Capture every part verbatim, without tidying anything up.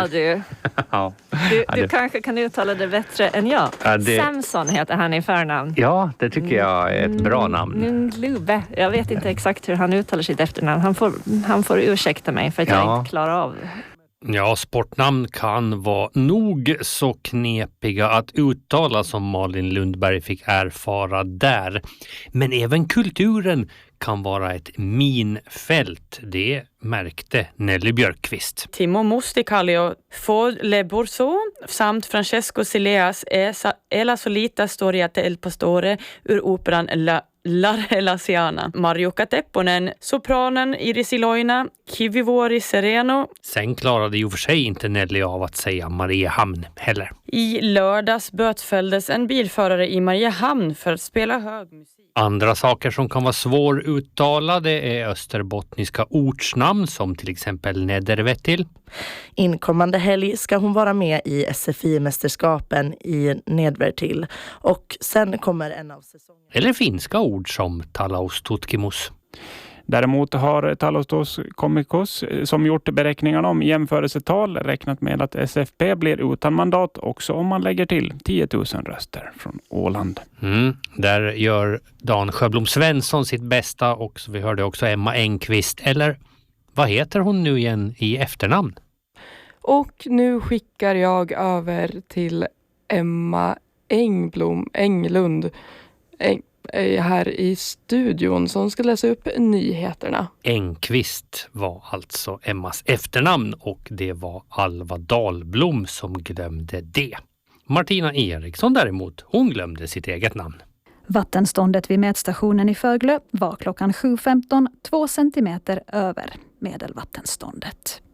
Ja, du. ja. Du, ja, du det... kanske kan uttala det bättre än jag. Ja, det... Samson heter han i förnamn. Ja, det tycker jag är ett bra namn. Nunglube. Jag vet inte exakt hur han uttalar sitt efternamn. Han får, han får ursäkta mig för att ja. jag inte klarar av det. Ja, sportnamn kan vara nog så knepiga att uttala som Malin Lundberg fick erfara där. Men även kulturen kan vara ett minfält. Det märkte Nelly Björkqvist. Timo Musticalio, Ford Le Bourseau samt Francesco Sileas E la solita storia del pastore ur operan La La Relaziana. Marjukka Tepponen, sopranen Iris Iloina, Kivivuori Sereno. Sen klarade ju för sig inte Nelly av att säga Mariehamn heller. I lördags bötfälldes en bilförare i Mariehamn för att spela hög musik. Andra saker som kan vara svåruttalade är österbottniska ortsnamn som till exempel Nedervettil. Inkommande helg ska hon vara med i S F I-mästerskapen i Nedervettil och sen kommer en av säsongerna. Eller finska ord som Talaus Tutkimus. Däremot har Talos Komikos som gjort beräkningarna om jämförelsetal räknat med att S F P blir utan mandat också om man lägger till tio tusen röster från Åland. Mm, där gör Dan Sjöblom Svensson sitt bästa och så vi hörde också Emma Engqvist. Eller vad heter hon nu igen i efternamn? Och nu skickar jag över till Emma Engblom Englund Eng- här i studion som ska läsa upp nyheterna. Engqvist var alltså Emmas efternamn och det var Alva Dahlblom som glömde det. Martina Eriksson däremot, hon glömde sitt eget namn. Vattenståndet vid mätstationen i Föglö var klockan sju femton två centimeter över medelvattenståndet.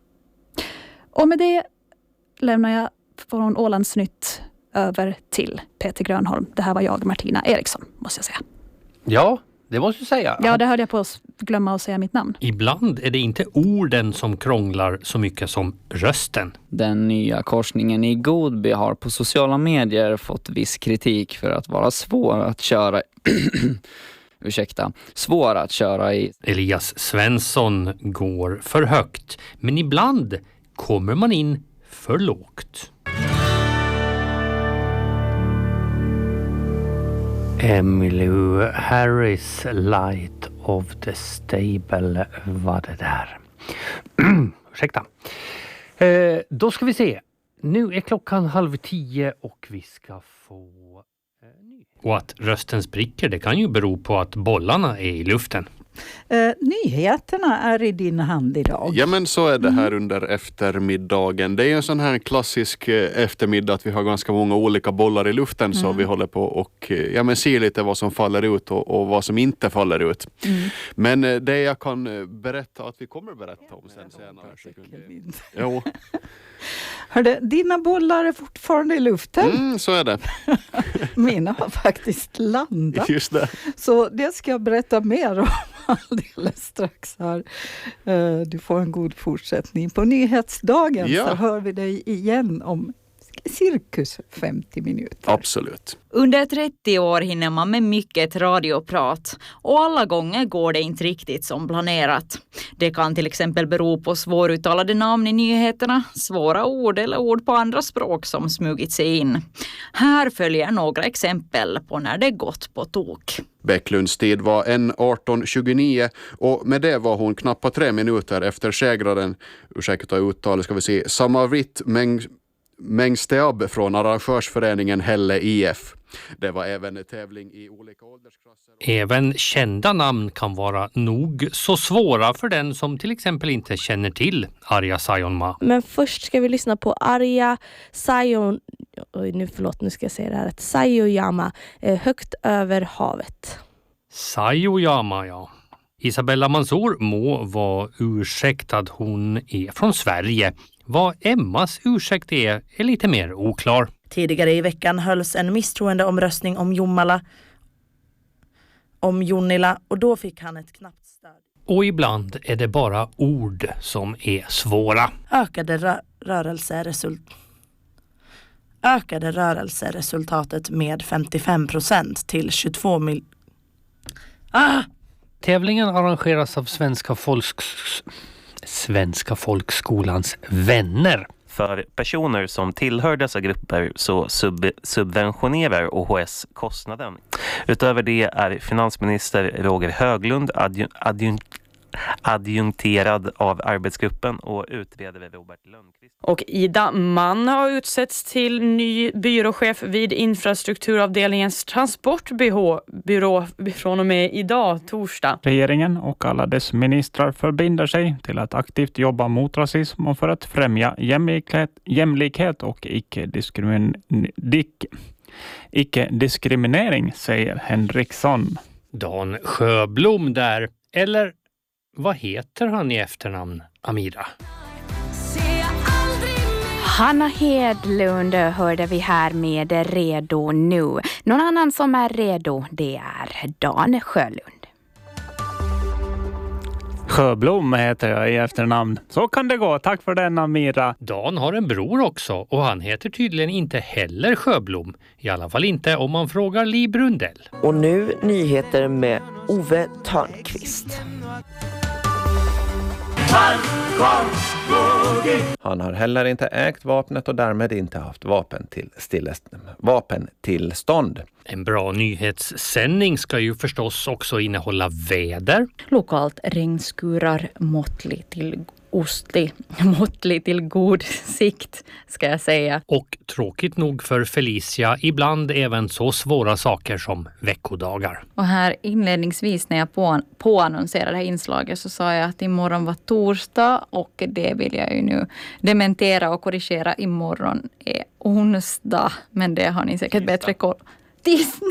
Och med det lämnar jag från Ålandsnytt över till Peter Grönholm. Det här var jag, Martina Eriksson, måste jag säga. Ja, det måste jag säga. Ja, det hörde jag på att glömma att säga mitt namn. Ibland är det inte orden som krånglar så mycket som rösten. Den nya korsningen i Godby har på sociala medier fått viss kritik för att vara svår att köra ursäkta, svår att köra i. Elias Svensson går för högt, men ibland kommer man in för lågt. Emmylou Harris, Light of the Stable var det där. Ursäkta. Eh, då ska vi se. Nu är klockan halv tio och vi ska få... Eh, ny. Och att rösten spricker, det kan ju bero på att bollarna är i luften. Eh, nyheterna är i din hand idag. Ja, men så är det här mm. under eftermiddagen. Det är en sån här klassisk eftermiddag att vi har ganska många olika bollar i luften mm. så vi håller på och ja, men ser lite vad som faller ut och, och vad som inte faller ut. Mm. Men det jag kan berätta att vi kommer berätta om sen senare. Jo. Hörde, dina bollar är fortfarande i luften. Mm, så är det. Mina har faktiskt landat. Just det. Så det ska jag berätta mer om alldeles strax här. Du får en god fortsättning. På nyhetsdagen ja. Så hör vi dig igen om cirkus femtio minuter. Absolut. Under trettio år hinner man med mycket radioprat och alla gånger går det inte riktigt som planerat. Det kan till exempel bero på svåruttalade namn i nyheterna, svåra ord eller ord på andra språk som smugit sig in. Här följer några exempel på när det gått på tok. Bäcklunds tid var en arton tjugonio och med det var hon knappt tre minuter efter segraren, ursäkta uttalet ska vi se, Samarit Meng Mengsteab från arrangörsföreningen Helle I F. Det var även tävling i olika åldersklasser. Även kända namn kan vara nog så svåra för den som till exempel inte känner till Arja Saijonmaa. Men först ska vi lyssna på Arja Saijon... Oj, nu förlåt, nu ska jag säga det här. Saijonmaa, högt över havet. Saijonmaa, ja. Isabella Mansour må vara ursäktad, hon är från Sverige. Vad Emmas ursäkt är är lite mer oklar. Tidigare i veckan hölls en misstroendeomröstning om Jomala, om Jonila och då fick han ett knappt stöd. Och ibland är det bara ord som är svåra. Ökade rö- rörelseresult- Ökade rörelseresultatet med femtiofem procent till tjugotvå mil... Ah! Tävlingen arrangeras av Svenska Folks... Svenska folkskolans vänner. För personer som tillhör dessa grupper så sub- subventionerar O H S kostnaden. Utöver det är finansminister Roger Höglund adjun- adjun- adjunkterad av arbetsgruppen och utredare Robert Lundqvist. Och Ida Mann har utsetts till ny byråchef vid infrastrukturavdelningens transportbyrå byrå från och med idag, torsdag. Regeringen och alla dess ministrar förbinder sig till att aktivt jobba mot rasism och för att främja jämlikhet, jämlikhet och icke-diskrimining. Icke-diskriminering, säger Henriksson. Dan Sjöblom där, eller vad heter han i efternamn, Amira? Hanna Hedlund hörde vi här med Redo nu. Någon annan som är redo, det är Dan Sjölund. Sjöblom heter jag i efternamn. Så kan det gå. Tack för den, Amira. Dan har en bror också och han heter tydligen inte heller Sjöblom. I alla fall inte om man frågar Li Brundell. Och nu nyheter med Ove Törnqvist. Han har heller inte ägt vapnet och därmed inte haft vapen till stillest- vapentillstånd. En bra nyhetssändning ska ju förstås också innehålla väder. Lokalt regnskurar måttlig till ostlig, måttlig till god sikt ska jag säga. Och tråkigt nog för Felicia, ibland även så svåra saker som veckodagar. Och här inledningsvis när jag på, påannonserade det här inslaget så sa jag att imorgon var torsdag och det vill jag ju nu dementera och korrigera. Imorgon är onsdag, men det har ni säkert bättre koll. Tisdag!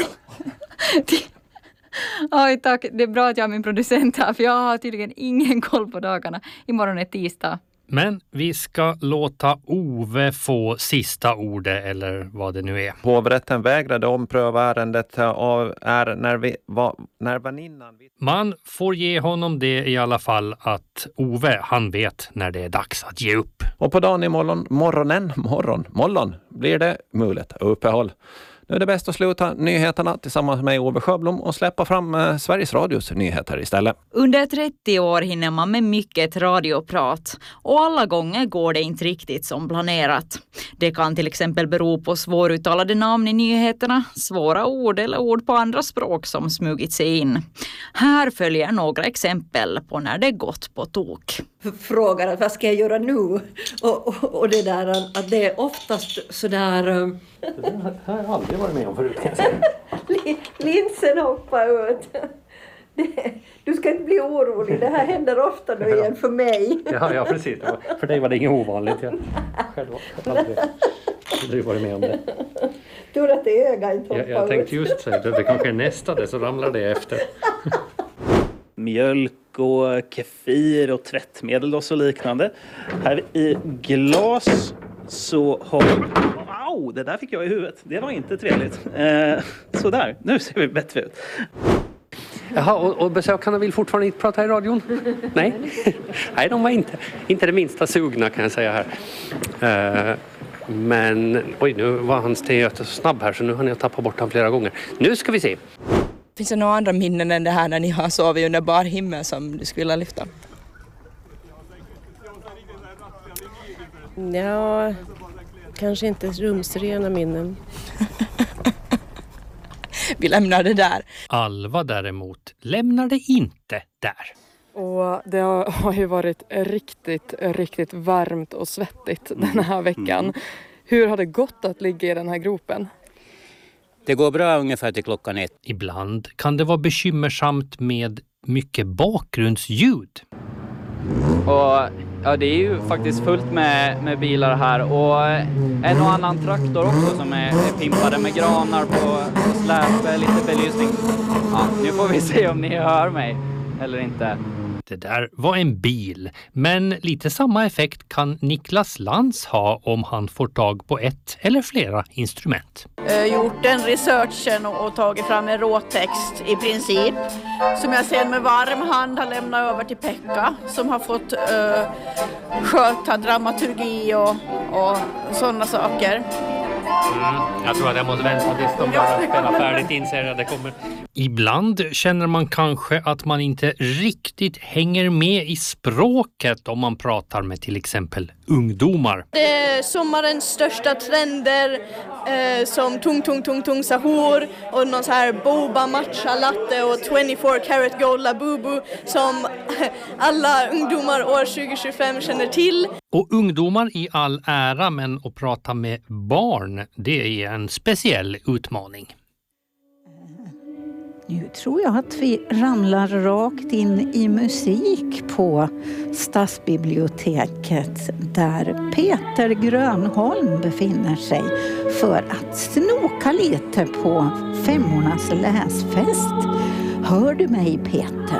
Oj, tack. Det är bra att jag har min producent här för jag har tydligen ingen koll på dagarna. Imorgon är tisdag. Men vi ska låta Ove få sista ordet eller vad det nu är. Hovrätten vägrade ompröva ärendet av är när vi var när väninnan vi... Man får ge honom det i alla fall att Ove, han vet när det är dags att ge upp. Och på dagen i morgon, morgonen, morgon, morgon blir det möjligt uppehåll. Nu är det bäst att sluta nyheterna tillsammans med Ove Sjöblom och släppa fram eh, Sveriges Radios nyheter istället. Under trettio år hinner man med mycket radioprat och alla gånger går det inte riktigt som planerat. Det kan till exempel bero på svåruttalade namn i nyheterna, svåra ord eller ord på andra språk som smugit sig in. Här följer några exempel på när det gått på tok. Frågar att vad ska jag göra nu? Och, och, och det där att det är oftast sådär... Det här har jag aldrig varit med om förut. Linsen hoppar ut. Det, du ska inte bli orolig. Det här händer ofta nu igen för mig. Ja, ja precis. För dig var det inget ovanligt. Jag själv har aldrig, aldrig varit med om det. Tur att det öga inte hoppar jag, jag tänkte just säga det. Det kanske är nästa det så ramlar det efter. Mjölk och kefir och tvättmedel och så liknande. Här i glas så har... Au, det där fick jag i huvudet. Det var inte trevligt. Eh, så där, nu ser vi bättre ut. Jaha, och, och besökarna vill fortfarande inte prata i radion? Nej, Nej de var inte, inte det minsta sugna kan jag säga här. Uh, men, oj nu var hans te så snabb här så nu har jag tappat bort han flera gånger. Nu ska vi se. Finns det några andra minnen än det här när ni har sovit under bar himmel som du skulle vilja lyfta? Ja, kanske inte rumsrena minnen. Vi lämnar det där. Alva däremot lämnar det inte där. Och det har ju varit riktigt, riktigt varmt och svettigt den här veckan. Mm. Hur har det gått att ligga i den här gropen? Det går bra ungefär till klockan ett. Ibland kan det vara bekymmersamt med mycket bakgrundsljud. Och ja, det är ju faktiskt fullt med, med bilar här och en och annan traktor också som är, är pimpade med granar på, på släp, lite belysning. Ja, nu får vi se om ni hör mig eller inte. Det där var en bil, men lite samma effekt kan Niklas Lantz ha om han får tag på ett eller flera instrument. Jag har gjort den researchen och, och tagit fram en råtext i princip som jag sen med varm hand har lämnat över till Pekka som har fått uh, sköta dramaturgi och, och sådana saker. Mm, jag tror att jag måste vänta tills de börjar spela färdigt inser jag. Det kommer Ibland känner man kanske att man inte riktigt hänger med i språket om man pratar med till exempel ungdomar. Det är sommarens största trender eh, som tung, tung, tung, tung sahur och någon så här boba matcha latte och tjugofyra karat gold labubu som alla ungdomar år tjugo tjugofem känner till. Och ungdomar i all ära, men att prata med barn, det är en speciell utmaning. Nu tror jag att vi ramlar rakt in i musik på Stadsbiblioteket där Peter Grönholm befinner sig för att snoka lite på femmornas läsfest. Hör du mig, Peter?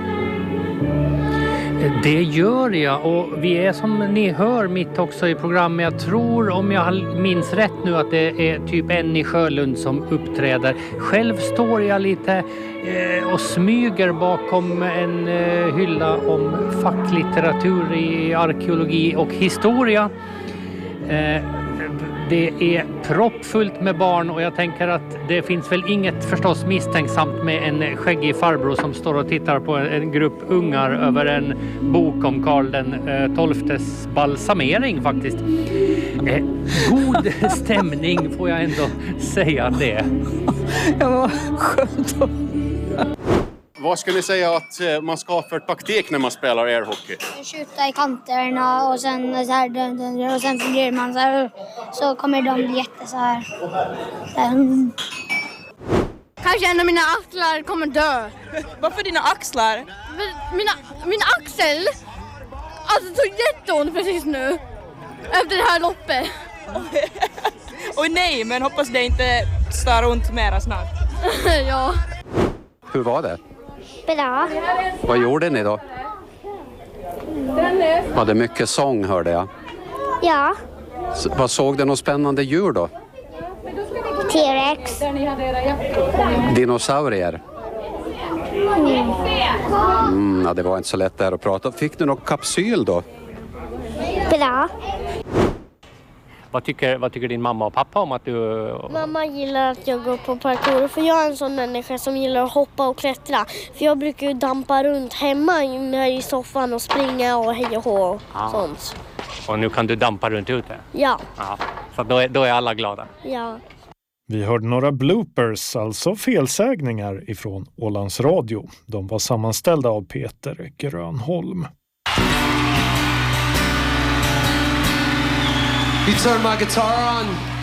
Det gör jag, och vi är som ni hör mitt också i programmet. Jag tror, om jag minns rätt nu, att det är typ Enny Sjölund som uppträder. Själv står jag lite eh, och smyger bakom en eh, hylla om facklitteratur i arkeologi och historia. Eh, Det är proppfullt med barn, och jag tänker att det finns väl inget förstås misstänksamt med en skäggig farbror som står och tittar på en grupp ungar över en bok om Karl den tolftes balsamering faktiskt. Eh, god stämning får jag ändå säga det. Ja, vad skönt. Vad skulle ni säga att man ska ha för taktik när man spelar airhockey? Skjuta i kanterna och sen så här och sen fungerar man så här, så kommer de bli jätte så här. Mm. Kanske en av mina axlar kommer dö. Varför dina axlar? Mina, min axel alltså tog jätteont precis nu efter det här loppet. Oj nej, men hoppas det inte stör ont mera snart. Ja. Hur var det? Bra. Vad gjorde ni då? Var det mycket sång, hörde jag. Ja. Så, vad såg du något spännande djur då? T-rex. Dinosaurier? Mm. Mm, ja, det var inte så lätt där att prata. Fick du någon kapsyl då? Bra. Vad tycker, vad tycker din mamma och pappa om att du... Mamma gillar att jag går på parkour, för jag är en sån människa som gillar att hoppa och klättra. För jag brukar ju dampa runt hemma i soffan och springa och hej och hå och Ja. sånt. Och nu kan du dampa runt ute? Ja. Ja. Så då är, då är alla glada? Ja. Vi hörde några bloopers, alltså felsägningar ifrån Ålands Radio. De var sammanställda av Peter Grönholm. You turn my guitar on.